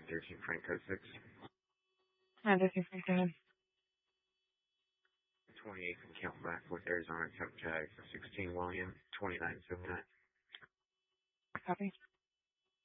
913 Frank code 6. 913 Frank, go ahead. 28 from Camelback with Arizona Cup tag for 16 William, 2979. Copy.